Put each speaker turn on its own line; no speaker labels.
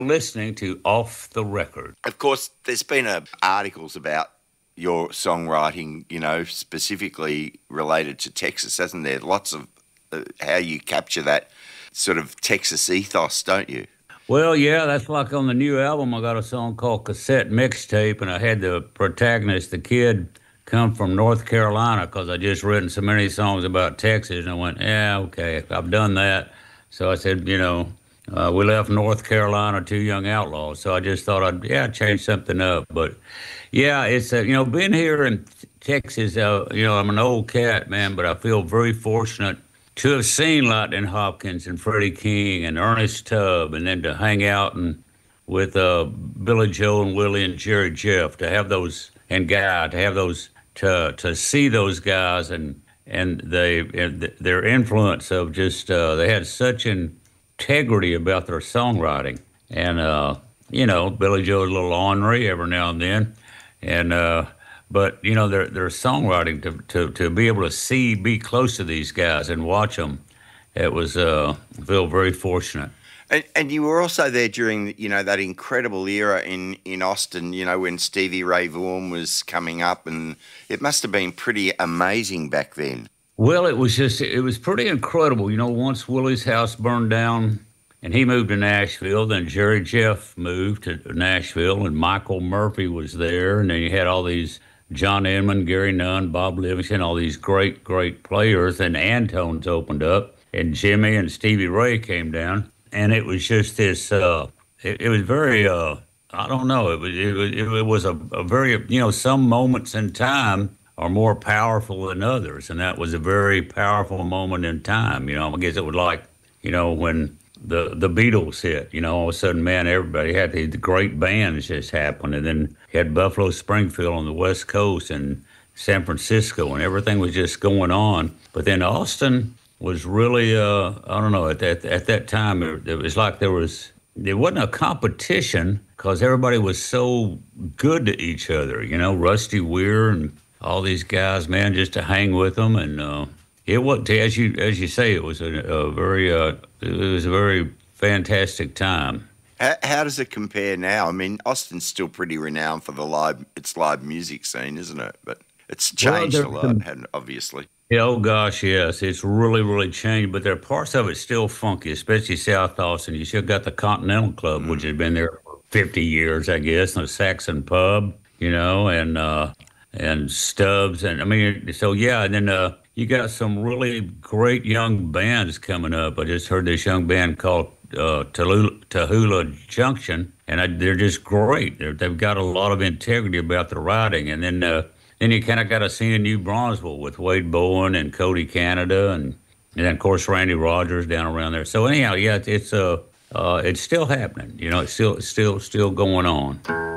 listening to Off the Record.
Of course, there's been articles about your songwriting, you know, specifically related to Texas, hasn't there? Lots of how you capture that sort of Texas ethos, don't you?
Well, yeah, that's like on the new album. I got a song called Cassette Mixtape, and I had the protagonist, the kid, come from North Carolina because I just written so many songs about Texas, and I went, yeah, okay, I've done that. So I said, we left North Carolina, two young outlaws. So I just thought change something up. But yeah, it's being here in Texas. I'm an old cat, man, but I feel very fortunate to have seen Lightning Hopkins and Freddie King and Ernest Tubb, and then to hang out and with Billy Joel and Willie and Jerry Jeff, to have those, and Guy, to have those, to see those guys and their influence of just they had such integrity about their songwriting, and Billy Joel's a little ornery every now and then, and but their songwriting, to be able to be close to these guys and watch them, it was feel very fortunate.
And you were also there during that incredible era in Austin, when Stevie Ray Vaughan was coming up, and it must have been pretty amazing back then.
Well, it was pretty incredible. Once Willie's house burned down and he moved to Nashville, then Jerry Jeff moved to Nashville, and Michael Murphy was there, and then you had all these John Inman, Gary Nunn, Bob Livingston, all these great, great players, and Antones opened up, and Jimmy and Stevie Ray came down, and it was just this. It was very. I don't know. It was a very. Some moments in time are more powerful than others, and that was a very powerful moment in time. I guess it was like when the Beatles hit. All of a sudden, man, everybody had the great bands just happen, and then you had Buffalo Springfield on the West Coast and San Francisco, and everything was just going on. But then Austin was really, I don't know, at that time, it was like there wasn't a competition because everybody was so good to each other. Rusty Weir and all these guys, man, just to hang with them, and it was, as you say, it was a very fantastic time.
How does it compare now? I mean, Austin's still pretty renowned for its live music scene, isn't it? But it's changed a lot, obviously.
Oh gosh, yes, it's really, really changed. But there are parts of it still funky, especially South Austin. You still got the Continental Club, which has been there for 50 years, I guess, and the Saxon Pub, and Stubbs, and I mean, so yeah, and then you got some really great young bands coming up. I just heard this young band called Tahula Junction, and they're just great. They've got a lot of integrity about the writing, and then you kind of got a scene in New Braunfels with Wade Bowen and Cody Canada, and then of course Randy Rogers down around there. So anyhow, yeah, it's still happening. It's still going on.